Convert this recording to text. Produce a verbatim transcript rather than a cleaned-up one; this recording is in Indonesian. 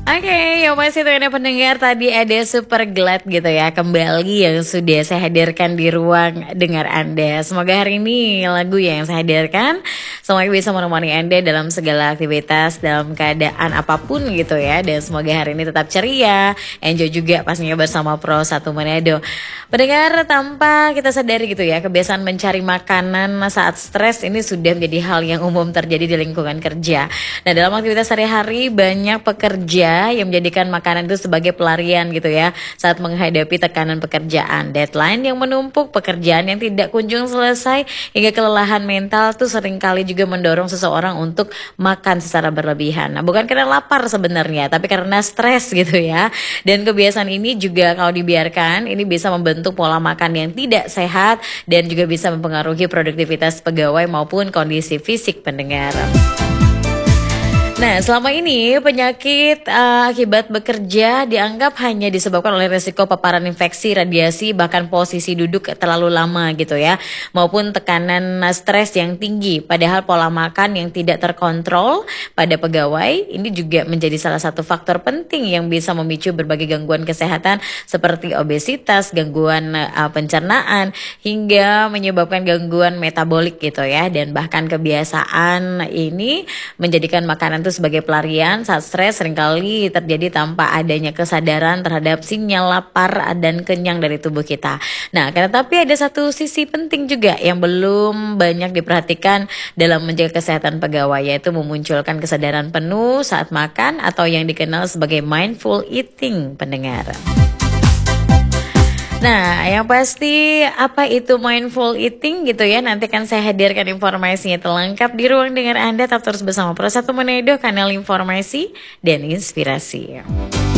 Oke, yang masih dengan pendengar tadi ada Super Glad gitu ya, kembali yang sudah saya hadirkan di ruang dengar Anda. Semoga hari ini lagu yang saya hadirkan semoga bisa menemani Anda dalam segala aktivitas, dalam keadaan apapun gitu ya. Dan semoga hari ini tetap ceria, enjoy juga pastinya bersama Pro satu Manado. Pendengar, tanpa kita sadari gitu ya, kebiasaan mencari makanan saat stres ini sudah menjadi hal yang umum terjadi di lingkungan kerja. Nah, dalam aktivitas sehari-hari banyak pekerja yang menjadikan makanan itu sebagai pelarian gitu ya saat menghadapi tekanan pekerjaan, deadline yang menumpuk, pekerjaan yang tidak kunjung selesai hingga kelelahan mental tuh seringkali juga mendorong seseorang untuk makan secara berlebihan. Nah, bukan karena lapar sebenarnya, tapi karena stres gitu ya. Dan kebiasaan ini juga kalau dibiarkan ini bisa membentuk pola makan yang tidak sehat dan juga bisa mempengaruhi produktivitas pegawai maupun kondisi fisik pendengar. Nah, selama ini penyakit uh, akibat bekerja dianggap hanya disebabkan oleh resiko paparan infeksi, radiasi, bahkan posisi duduk terlalu lama gitu ya, maupun tekanan stres yang tinggi. Padahal pola makan yang tidak terkontrol pada pegawai ini juga menjadi salah satu faktor penting yang bisa memicu berbagai gangguan kesehatan seperti obesitas, gangguan uh, pencernaan, hingga menyebabkan gangguan metabolik gitu ya. Dan bahkan kebiasaan ini menjadikan makanan itu sebagai pelarian saat stres seringkali terjadi tanpa adanya kesadaran terhadap sinyal lapar dan kenyang dari tubuh kita. Nah, karena tapi ada satu sisi penting juga yang belum banyak diperhatikan dalam menjaga kesehatan pegawai, yaitu memunculkan kesadaran penuh saat makan atau yang dikenal sebagai mindful eating pendengar. Nah, yang pasti apa itu mindful eating gitu ya, nanti kan saya hadirkan informasinya terlengkap di ruang dengar Anda. Tetap terus bersama Pro satu Manado, kanal informasi dan inspirasi.